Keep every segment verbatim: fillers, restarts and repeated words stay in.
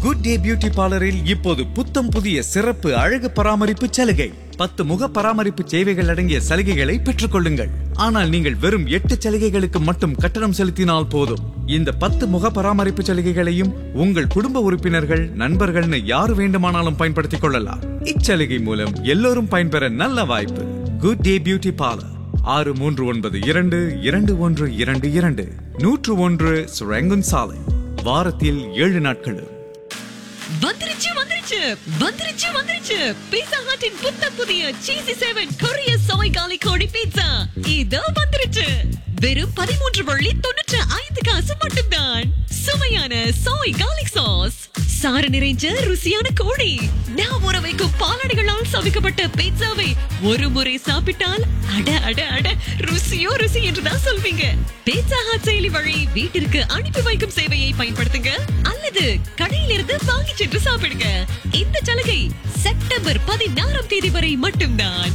Good day beauty பார்லரில் இப்போது புத்தம் புதிய சிறப்பு அழகு பராமரிப்பு சலுகை. பத்து முக பராமரிப்பு சேவைகள் அடங்கிய சலுகைகளை பெற்றுக் கொள்ளுங்கள். ஆனால் நீங்கள் வெறும் எட்டு சலுகைகளுக்கு மட்டும் கட்டணம் செலுத்தினால் போதும். இந்த பத்து முக பராமரிப்பு சலுகைகளையும் உங்கள் குடும்ப உறுப்பினர்கள், நண்பர்கள்னு யாரு வேண்டுமானாலும் பயன்படுத்திக் கொள்ளலாம். இச்சலுகை மூலம் எல்லோரும் பயன்பெற நல்ல வாய்ப்பு. குட் டே பியூட்டி பார்லர், ஆறு மூன்று ஒன்பது இரண்டு இரண்டு ஒன்று இரண்டு இரண்டு நூற்று ஒன்று சுரங்கன் சாலை. வாரத்தில் ஏழு நாட்களும். வந்துருச்சு வந்துருச்சு வந்துருச்சு வந்துருச்சு பீட்சா ஹட்டின் புத்த புதிய சீசி செவன் கொரிய சோய் காலி கோழி பீட்சா இதோ வந்துருச்சு. வெறும் பதிமூன்று வள்ளி தொண்ணூற்று ஐந்து காசு மட்டும்தான். சுவையான சோய் கார்லிக் சாஸ், சாறு நிறைஞ்ச ருசியான கோழி, நான் ஊற வைக்கும் பாலாடைகளால் சமைக்கப்பட்ட பீட்சாவை ஒரு முறை சாப்பிட்டால் அட அட அட ருசியோ ருசி என்றுதான் சொல்வீங்க. பீட்சா ஹட் செயலி வழி வீட்டிற்கு அனுப்பி வைக்கும் சேவையை பயன்படுத்துங்க அல்லது கடையிலிருந்து வாங்கி சென்று சாப்பிடுங்க. இந்த சலுகை செப்டம்பர் பதினாறாம் தேதி வரை மட்டும்தான்.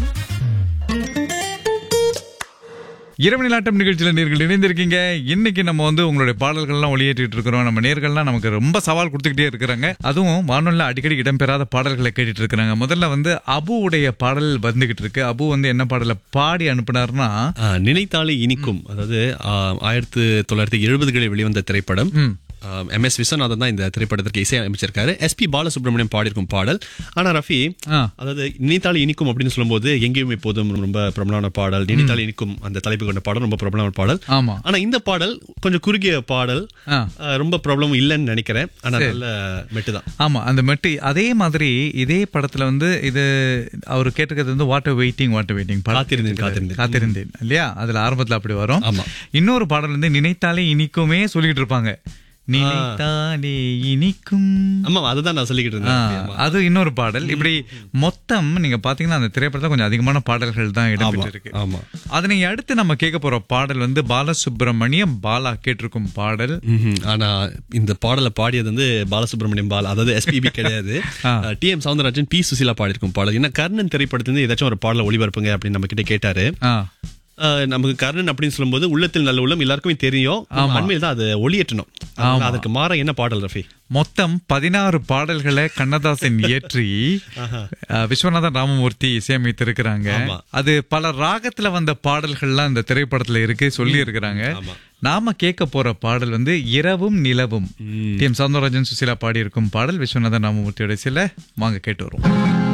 இரவு நிலாட்டம் நிகழ்ச்சியில் நேர்கள் இணைந்திருக்கீங்க. இன்னைக்கு நம்ம வந்து உங்களுடைய பாடல்கள்லாம் ஒளியேற்றிட்டு இருக்கிறோம். நம்ம நேர்கள்லாம் நமக்கு ரொம்ப சவால் கொடுத்துக்கிட்டே இருக்கிறாங்க. அதுவும் வானொலியில் அடிக்கடி இடம்பெறாத பாடல்களை கேட்டுட்டு இருக்கிறாங்க. முதல்ல வந்து அபு உடைய பாடல் வந்துகிட்டு இருக்கு. அபு வந்து என்ன பாடலை பாடி அனுப்பினார்னா, நினைத்தாலே இனிக்கும், அதாவது ஆயிரத்தி தொள்ளாயிரத்தி எழுபதுகளில் வெளிவந்த திரைப்படம். எம் எஸ் விஸ்வநாதன் தான் இந்த திரைப்படத்திற்கு இசை அமைச்சிருக்காரு. எஸ் பி பாலசுப்ரமணியம் பாடியிருக்கும் பாடல். ஆனா ரஃபி, அதாவது நினைத்தாலே இனிக்கும் அப்படின்னு சொல்லும்போது எங்கேயும் எப்போதும் ரொம்ப பிரபலமான பாடல். நினைத்தாலே இனிக்கும் அந்த தலைப்பு கொண்ட பாடல் ரொம்ப பிரபலமான பாடல். ஆனா இந்த பாடல் கொஞ்சம் குறுகிய பாடல், ரொம்ப பிரபலம் இல்லைன்னு நினைக்கிறேன். ஆனா நல்ல மெட்டு தான். ஆமா, அந்த மெட்டு. அதே மாதிரி இதே படத்துல வந்து இது அவர் கேட்டுக்கிறது வந்து வாட்டர் வெயிட்டிங் வாட்டர் வெயிட்டிங் காத்திருந்தேன் காத்திருந்தேன் காத்திருந்தேன் இல்லையா? அதுல ஆரம்பத்துல அப்படி வரும். ஆமா. இன்னொரு பாடல் வந்து நினைத்தாலே இனிக்குமே சொல்லிட்டு இருப்பாங்க. நினைத்தாலே இனிக்கும். ஆமா, அதுதான் நான் சொல்லிக்கிட்டு இருந்தேன். அது இன்னொரு பாடல். இப்படி மொத்தம் நீங்க பாத்தீங்கன்னா அந்த திரைப்படத்துல கொஞ்சம் அதிகமான பாடல்கள் தான் இடம்பெற்று இருக்கு. ஆமா. அதனை அடுத்து நம்ம கேட்க போற பாடல் வந்து பாலசுப்ரமணியம் பாலா கேட்டிருக்கும் பாடல். ஆனா இந்த பாடலை பாடியது வந்து பாலசுப்ரமணியம் பாலா, அதாவது எஸ்பிபி கிடையாது. D M Soundararajan, B Susheela பாடியிருக்கும் பாடல். ஏன்னா கர்ணன் திரைப்படத்துல ஏதாச்சும் ஒரு பாடலை ஒளிபரப்புங்க அப்படின்னு நம்ம கிட்ட கேட்டாரு. நமக்கு கர்ணன் அப்படின்னு சொல்லும்போது உள்ளத்தில் நல்ல உள்ளம் எல்லாருக்குமே தெரியும். அண்மையில் தான் அதை ஒளியேற்றணும். அதுக்கு மாற என்ன பாடல் ரஃபி? மொத்தம் பதினாறு பாடல்களை கண்ணதாசன் இயற்றி விஸ்வநாதன் ராமமூர்த்தி இசையமைத்திருக்கிறாங்க. அது பல ராகத்துல வந்த பாடல்கள்லாம் இந்த திரைப்படத்துல இருக்கு சொல்லி இருக்கிறாங்க. நாம கேட்க போற பாடல் வந்து இரவும் நிலவும். டி எம் சவுந்தரராஜன், சுசீலா பாடி இருக்கும் பாடல். விஸ்வநாதன் ராமமூர்த்தியோட சில வாங்க கேட்டு வரும்.